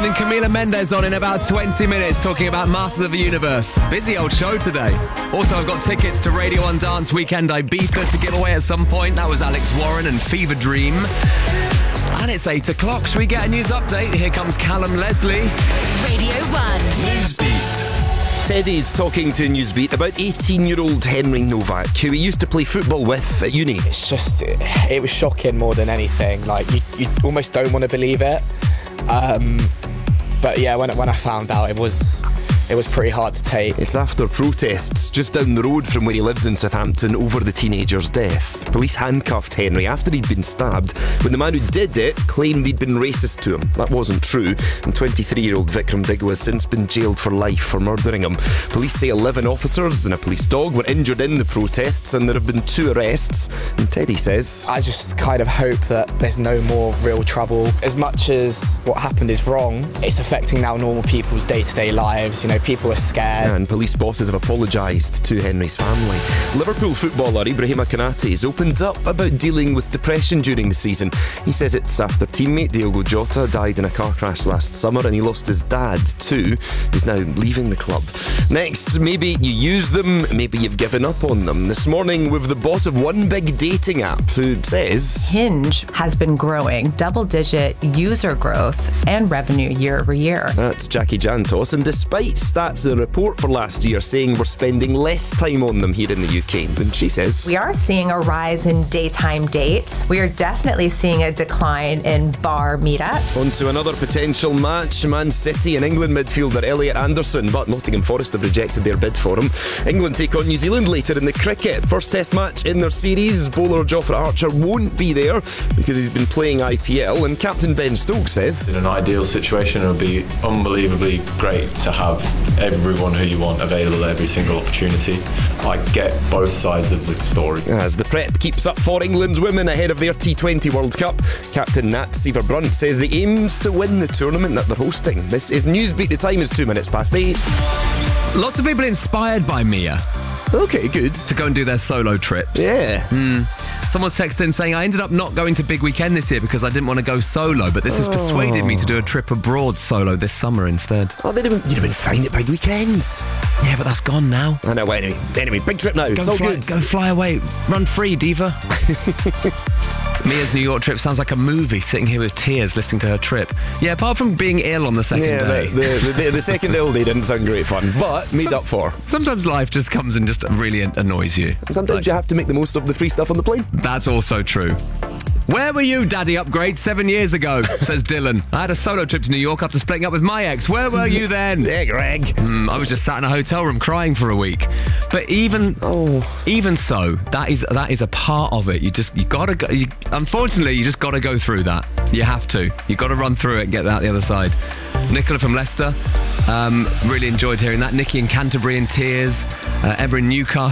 and Camila Mendes on in about 20 minutes talking about Masters of the Universe. Busy old show today. Also, I've got tickets to Radio 1 Dance Weekend Ibiza to give away at some point. That was Alex Warren and Fever Dream. And it's 8 o'clock. Should we get a news update? Here comes Callum Leslie. Radio 1 Newsbeat. Teddy's talking to Newsbeat about 18-year-old Henry Novak, who he used to play football with at uni. It was shocking more than anything. Like, you almost don't want to believe it. But yeah, when I found out, it was pretty hard to take. It's after protests just down the road from where he lives in Southampton over the teenager's death. Police handcuffed Henry after he'd been stabbed when the man who did it claimed he'd been racist to him. That wasn't true, and 23-year-old Vikram Digwa has since been jailed for life for murdering him. Police say 11 officers and a police dog were injured in the protests, and there have been 2 arrests. And Teddy says, I just kind of hope that there's no more real trouble. As much as what happened is wrong, it's affecting now normal people's day-to-day lives. You know, people are scared. And police bosses have apologised to Henry's family. Liverpool footballer Ibrahima Konate has opened up about dealing with depression during the season. He says it's after teammate Diogo Jota died in a car crash last summer, and he lost his dad too. He's now leaving the club. Next, maybe you use them, maybe you've given up on them. This morning with the boss of one big dating app who says Hinge has been growing double-digit user growth and revenue year over year. That's Jackie Jantos, and despite stats in a report for last year saying we're spending less time on them here in the UK, and she says We are seeing a rise in daytime dates. We are definitely seeing a decline in bar meetups. On to another potential match. Man City and England midfielder Elliot Anderson, but Nottingham Forest have rejected their bid for him. England take on New Zealand later in the cricket. First test match in their series. Bowler Jofra Archer won't be there because he's been playing IPL, and Captain Ben Stokes says in an ideal situation it would be unbelievably great to have everyone who you want available every single opportunity. I get both sides of the story. As the prep keeps up for England's women ahead of their T20 World Cup, Captain Nat Seaver-Brunt says the aim's to win the tournament that they're hosting. This is Newsbeat. The time is 2 minutes past 8. Lots of people inspired by Mia Okay, good. to go and do their solo trips. Yeah. Someone's texted in saying, I ended up not going to Big Weekend this year because I didn't want to go solo, but this has persuaded me to do a trip abroad solo this summer instead. Oh, you'd have been fine at big weekends. Yeah, but that's gone now. I know, anyway, big trip now. It's all good. Go fly away. Run free, diva. Mia's New York trip sounds like a movie, sitting here with tears listening to her trip. Yeah, apart from being ill on the second day. The second ill day didn't sound great fun, but made up for. Sometimes life just comes and just really annoys you. Sometimes you have to make the most of the free stuff on the plane. That's also true. Where were you, Daddy Upgrade, 7 years ago? Says Dylan. I had a solo trip to New York after splitting up with my ex. Where were you then? Yeah, Greg. I was just sat in a hotel room crying for a week. But even so, that is a part of it. You gotta go. Unfortunately, you just gotta go through that. You have to. You gotta run through it and get out the other side. Nicola from Leicester. Really enjoyed hearing that. Nikki in Canterbury in tears. Emma in Newcastle.